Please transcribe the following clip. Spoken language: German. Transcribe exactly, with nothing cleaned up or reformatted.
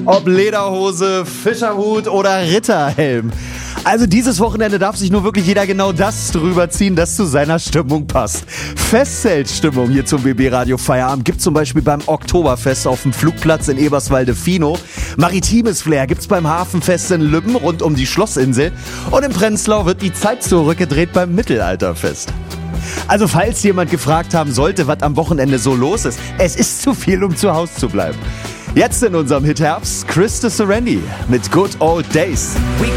Ob Lederhose, Fischerhut oder Ritterhelm. Also dieses Wochenende darf sich nur wirklich jeder genau das drüber ziehen, das zu seiner Stimmung passt. Festzeltstimmung hier zum B B Radio Feierabend gibt zum Beispiel beim Oktoberfest auf dem Flugplatz in Eberswalde-Finow. Maritimes Flair gibt's beim Hafenfest in Lübben rund um die Schlossinsel. Und in Prenzlau wird die Zeit zurückgedreht beim Mittelalterfest. Also falls jemand gefragt haben sollte, was am Wochenende so los ist, es ist zu viel, um zu Hause zu bleiben. Jetzt in unserem Hit Herbst Krista Serendi mit Good Old Days.